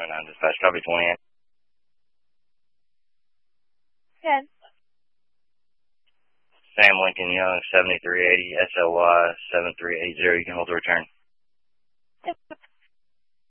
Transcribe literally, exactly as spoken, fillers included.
nine dispatch, copy twenty-eight. Good. Sam Lincoln Young, seventy-three eighty, S L Y seven three eight zero. You can hold the return. Yep.